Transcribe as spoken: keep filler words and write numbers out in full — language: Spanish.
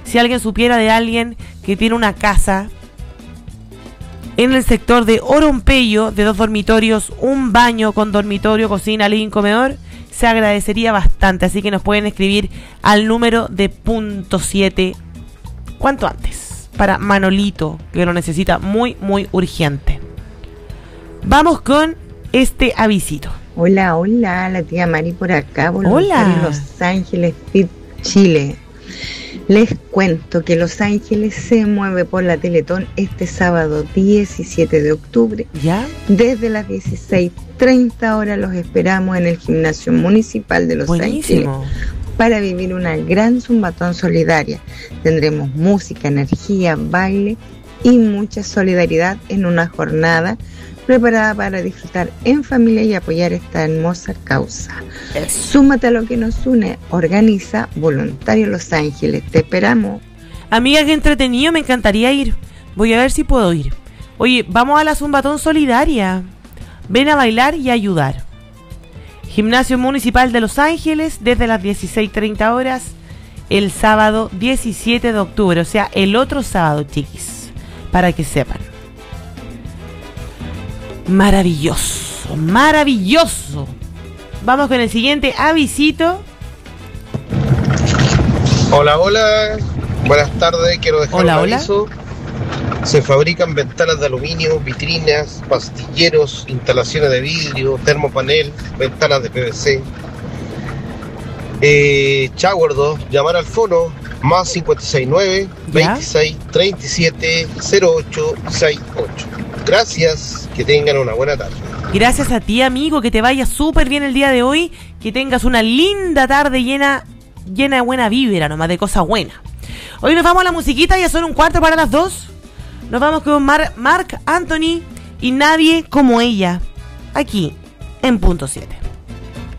Si alguien supiera de alguien que tiene una casa en el sector de Orompeyo, de dos dormitorios, un baño con dormitorio, cocina, living, comedor, se agradecería bastante. Así que nos pueden escribir al número de punto siete cuanto antes, para Manolito, que lo necesita muy, muy urgente. Vamos con este avisito. Hola, hola, la tía Mari por acá, Hola. en Los Ángeles Fit Chile. Les cuento que Los Ángeles se mueve por la Teletón este sábado diecisiete de octubre. ¿Ya? Desde las dieciséis treinta horas los esperamos en el Gimnasio Municipal de Los Buenísimo. Ángeles para vivir una gran zumbatón solidaria. Tendremos música, energía, baile y mucha solidaridad en una jornada preparada para disfrutar en familia y apoyar esta hermosa causa. Súmate a lo que nos une. Organiza Voluntarios Los Ángeles. Te esperamos. Amiga, qué entretenido, me encantaría ir. Voy a ver si puedo ir. Oye, vamos a la Zumbatón Solidaria. Ven a bailar y a ayudar. Gimnasio Municipal de Los Ángeles desde las dieciséis treinta horas el sábado diecisiete de octubre. O sea, el otro sábado, chiquis. Para que sepan. Maravilloso, maravilloso. Vamos con el siguiente avisito. Hola, hola. Buenas tardes, quiero dejar hola, un aviso. Hola. Se fabrican ventanas de aluminio, vitrinas, pastilleros, instalaciones de vidrio, termopanel, ventanas de P V C. Eh, Shower dos, llamar al fono más cinco seis nueve, veintiséis treinta y siete cero ocho sesenta y ocho. Gracias, que tengan una buena tarde. Gracias a ti, amigo, que te vaya súper bien el día de hoy, que tengas una linda tarde llena, llena de buena vibra, nomás de cosas buenas. Hoy nos vamos a la musiquita, ya son un cuarto para las dos. Nos vamos con Mar- Marc Anthony y Nadie Como Ella, aquí en punto siete.